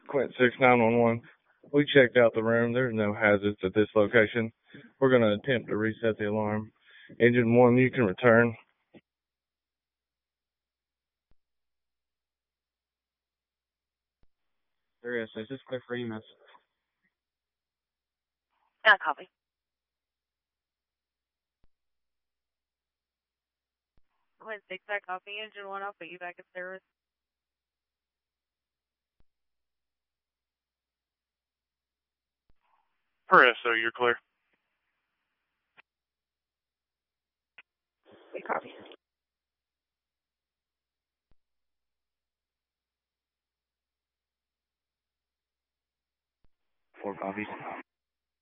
Quint 6911. We checked out the room. There's no hazards at this location. We're going to attempt to reset the alarm. Engine 1, you can return. There is. Is this clear for EMS? Yeah, copy. Quint 6, I copy. Engine 1, I'll put you back in service. Per SO, you're clear. We copy. Four copies.